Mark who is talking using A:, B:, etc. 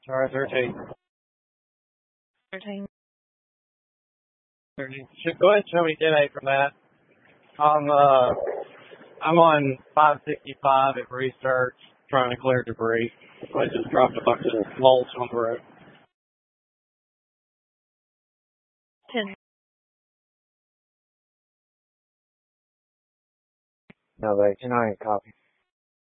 A: Sorry, 13.
B: 13.
A: 13. Go ahead and show me 10-8 from that. I'm on 565 at Research trying to clear debris. I just dropped a bunch of mulch on the road.
B: 10.
C: No, wait, 10-9, copy.